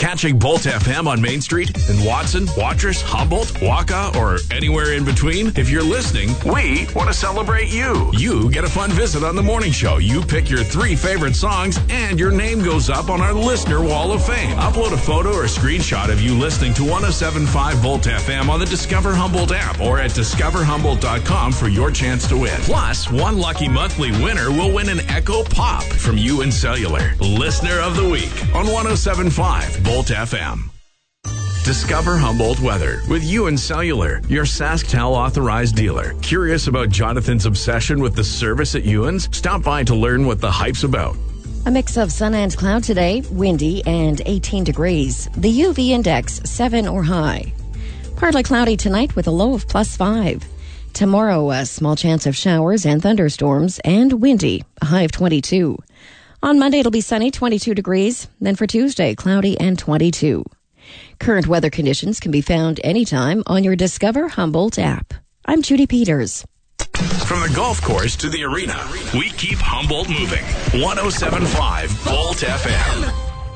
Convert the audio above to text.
Catching Bolt FM on Main Street in Watson, Watrous, Humboldt, Waka, or anywhere in between? If you're listening, we want to celebrate you. You get a fun visit on the morning show. You pick your 3 favorite songs, and your name goes up on our Listener Wall of Fame. Upload a photo or screenshot of you listening to 107.5 Volt FM on the Discover Humboldt app or at discoverhumboldt.com for your chance to win. Plus, one lucky monthly winner will win an Echo Pop from UN Cellular. Listener of the Week on 107.5 Volt FM. Discover Humboldt weather with UN Cellular, your SaskTel authorized dealer. Curious about Jonathan's obsession with the service at Ewan's? Stop by to learn what the hype's about. A mix of sun and cloud today, windy and 18 degrees. The UV index 7 or high. Partly cloudy tonight with a low of +5. Tomorrow, a small chance of showers and thunderstorms and windy, a high of 22. On Monday, it'll be sunny, 22 degrees. Then for Tuesday, cloudy and 22. Current weather conditions can be found anytime on your Discover Humboldt app. I'm Judy Peters. From the golf course to the arena, we keep Humboldt moving. 107.5 Volt FM.